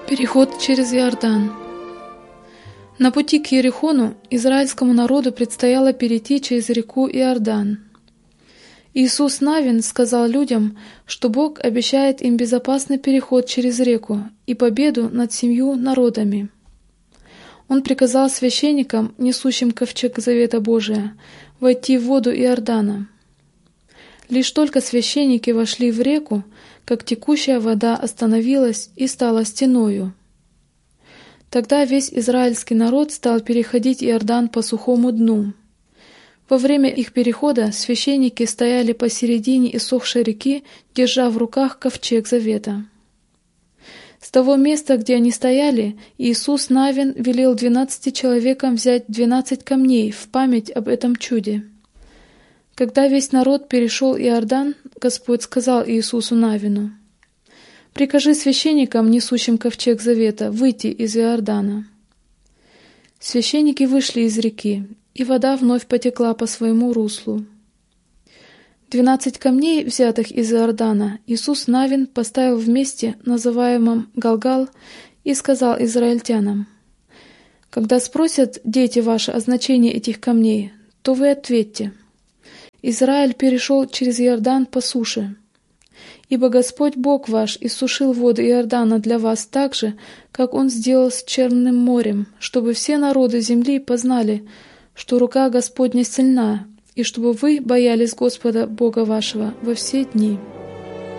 Переход через Иордан. На пути к Иерихону израильскому народу предстояло перейти через реку Иордан. Иисус Навин сказал людям, что Бог обещает им безопасный переход через реку и победу над 7 народами. Он приказал священникам, несущим ковчег Завета Божия, войти в воду Иордана. Лишь только священники вошли в реку, как текущая вода остановилась и стала стеною. Тогда весь израильский народ стал переходить Иордан по сухому дну. Во время их перехода священники стояли посередине иссохшей реки, держа в руках ковчег Завета. С того места, где они стояли, Иисус Навин велел 12 человекам взять 12 камней в память об этом чуде. Когда весь народ перешел Иордан, Господь сказал Иисусу Навину: «Прикажи священникам, несущим ковчег Завета, выйти из Иордана». Священники вышли из реки, и вода вновь потекла по своему руслу. 12 камней, взятых из Иордана, Иисус Навин поставил в месте, называемом Галгал, и сказал израильтянам: «Когда спросят дети ваши о значении этих камней, то вы ответьте: Израиль перешел через Иордан по суше. Ибо Господь Бог ваш иссушил воды Иордана для вас так же, как Он сделал с Черным морем, чтобы все народы земли познали, что рука Господня сильна, и чтобы вы боялись Господа Бога вашего во все дни».